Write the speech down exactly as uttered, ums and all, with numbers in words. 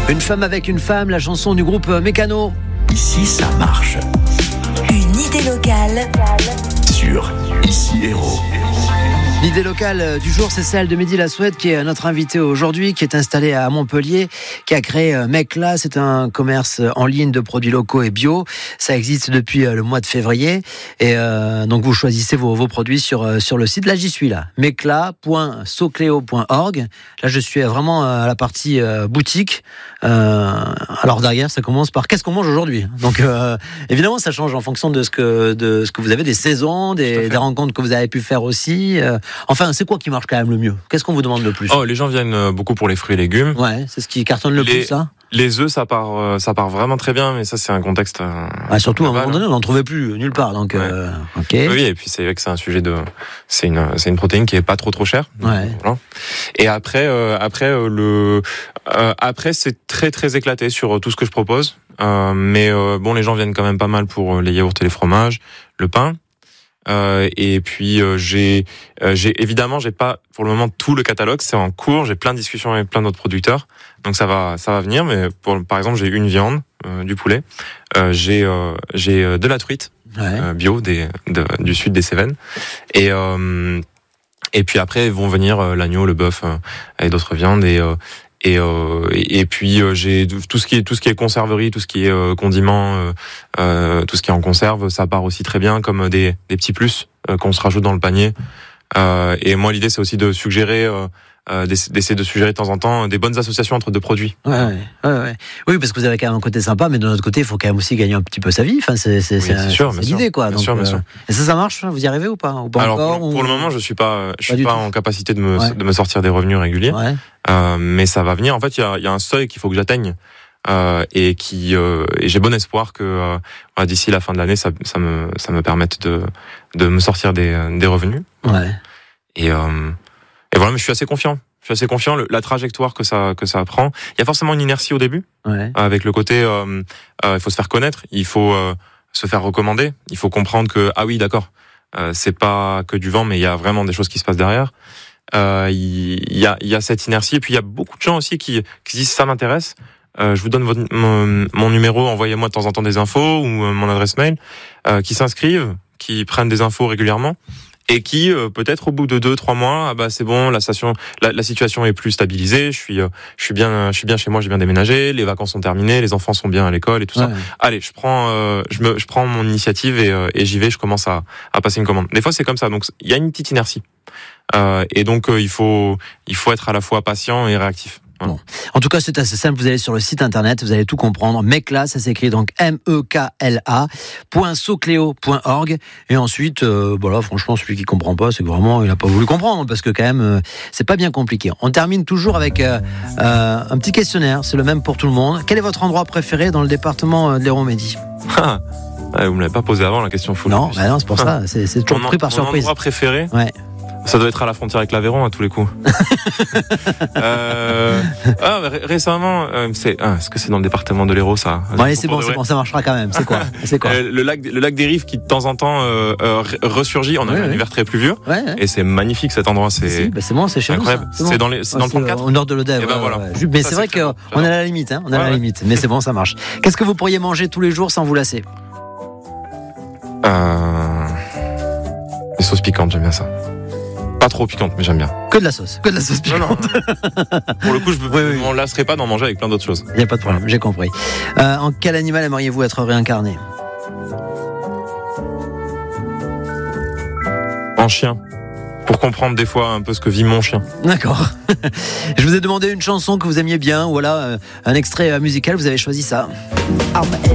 Une femme avec une femme, la chanson du groupe Mécano. Ici, ça marche. Une idée locale Sur Ici Héros. L'idée locale du jour, c'est celle de Mehdi Lassoued, qui est notre invité aujourd'hui, qui est installé à Montpellier, qui a créé Mecla. C'est un commerce en ligne de produits locaux et bio. Ça existe depuis le mois de février. Et euh, donc, vous choisissez vos, vos produits sur, sur le site. Là, j'y suis là. mecla point socleo point org. Là, je suis vraiment à la partie euh, boutique. Euh, alors, derrière, ça commence par qu'est-ce qu'on mange aujourd'hui. Donc, euh, évidemment, ça change en fonction de ce que, de ce que vous avez, des saisons, des, des rencontres que vous avez pu faire aussi. Euh, Enfin, c'est quoi qui marche quand même le mieux ? Qu'est-ce qu'on vous demande le plus ? Oh, les gens viennent beaucoup pour les fruits et légumes. Ouais, c'est ce qui cartonne le les, plus, ça. Les œufs, ça part, ça part vraiment très bien, mais ça, c'est un contexte. Ouais, surtout, à un moment donné, on n'en trouvait plus nulle part, donc. Ouais. Euh, ok. Oui, et puis c'est vrai que c'est un sujet de, c'est une, c'est une protéine qui est pas trop trop chère. Ouais. Voilà. Et après, euh, après euh, le, euh, après c'est très très éclaté sur tout ce que je propose. Euh, mais euh, bon, les gens viennent quand même pas mal pour les yaourts et les fromages, le pain. Euh, et puis euh, j'ai, euh, j'ai évidemment j'ai pas pour le moment tout le catalogue, c'est en cours. J'ai plein de discussions avec plein d'autres producteurs, donc ça va ça va venir. Mais pour, par exemple, j'ai une viande, euh, du poulet, euh, j'ai euh, j'ai de la truite ouais. euh, bio des de, du sud des Cévennes, et euh, et puis après vont venir euh, l'agneau, le bœuf euh, et d'autres viandes et euh, Et, euh, et puis euh, j'ai tout ce qui est tout ce qui est conserverie, tout ce qui est euh, condiments, euh, euh, tout ce qui est en conserve, ça part aussi très bien comme des des petits plus euh, qu'on se rajoute dans le panier. Euh, et moi l'idée c'est aussi de suggérer, euh, euh, d'essayer de suggérer de temps en temps des bonnes associations entre deux produits. Ouais, ouais, ouais, ouais. Oui, parce que vous avez quand même un côté sympa, mais de notre côté il faut quand même aussi gagner un petit peu sa vie. Enfin c'est c'est, oui, c'est, c'est, sûr, c'est l'idée quoi. Bien Donc, sûr, bien euh, sûr. Et ça ça marche ? Vous y arrivez ou pas, ou pas Alors encore, pour, ou... pour le moment je suis pas je pas suis pas tout. en capacité de me ouais. de me sortir des revenus réguliers. Ouais. Euh, mais ça va venir. En fait il y a il y a un seuil qu'il faut que j'atteigne. Euh, et qui euh, et j'ai bon espoir que euh, d'ici la fin de l'année ça ça me ça me permette de de me sortir des des revenus. Ouais. Et euh, et voilà, mais je suis assez confiant. Je suis assez confiant. Le, la trajectoire que ça que ça prend. Il y a forcément une inertie au début. Ouais. Avec le côté euh, euh, il faut se faire connaître, il faut euh, se faire recommander, il faut comprendre que ah oui d'accord, euh, c'est pas que du vent, mais il y a vraiment des choses qui se passent derrière. Euh, il y a il y a cette inertie, et puis il y a beaucoup de gens aussi qui qui disent ça m'intéresse. Euh, je vous donne votre, mon, mon numéro, envoyez-moi de temps en temps des infos ou euh, mon adresse mail, euh, qui s'inscrivent, qui prennent des infos régulièrement et qui euh, peut-être au bout de deux trois mois, ah bah c'est bon, la station, la, la situation est plus stabilisée, je suis, euh, je suis bien, je suis bien chez moi, j'ai bien déménagé, les vacances sont terminées, les enfants sont bien à l'école et tout ouais. ça. Allez, je prends, euh, je me, je prends mon initiative et, euh, et j'y vais, je commence à, à passer une commande. Des fois c'est comme ça, donc il y a une petite inertie euh, et donc euh, il faut, il faut être à la fois patient et réactif. Bon. En tout cas, c'est assez simple. Vous allez sur le site internet, vous allez tout comprendre. Mecla, ça s'écrit donc M E K L A point socleo point org. Et ensuite, euh, voilà, franchement, celui qui comprend pas, c'est que vraiment, il a pas voulu comprendre, parce que quand même, euh, c'est pas bien compliqué. On termine toujours avec euh, euh, un petit questionnaire. C'est le même pour tout le monde. Quel est votre endroit préféré dans le département de l'Hérault, Mehdi ? Ah, vous me l'avez pas posé avant la question full. Non, bah non, c'est pour ça. C'est, c'est toujours mon pris par mon surprise. Mon endroit préféré. Ouais. Ça doit être à la frontière avec l'Aveyron à tous les coups. euh, ah, ré- récemment, euh, c'est, ah, est-ce que c'est dans le département de l'Hérault ça ? Bon, allez, c'est bon, c'est bon, ça marchera quand même. C'est quoi ? C'est quoi ? euh, Le lac, le lac des Rives qui de temps en temps euh, euh, ressurgit. On a ouais, eu un ouais. hiver très pluvieux. Ouais, ouais. Et c'est magnifique cet endroit. C'est, si, bah c'est bon, c'est chez incroyable. nous. Ça. C'est, c'est bon. dans les, c'est ouais, dans le trente-quatre. Au nord de l'Odet. Ouais, ben voilà. Ouais. Mais ça, c'est, c'est vrai qu'on bon. est à la limite. Hein, on est ouais, à la ouais. limite. Mais c'est bon, ça marche. Qu'est-ce que vous pourriez manger tous les jours sans vous lasser ? euh... Les sauces piquantes, j'aime bien ça. Pas trop piquante, mais j'aime bien. Que de la sauce, que de la sauce piquante. Non, non. Pour le coup, je ne oui, oui. m'en lasserai pas d'en manger avec plein d'autres choses. Il n'y a pas de problème, j'ai compris. Euh, en quel animal aimeriez-vous être réincarné ? En chien. Pour comprendre des fois un peu ce que vit mon chien. D'accord. Je vous ai demandé une chanson que vous aimiez bien, ou voilà, un extrait musical, vous avez choisi ça.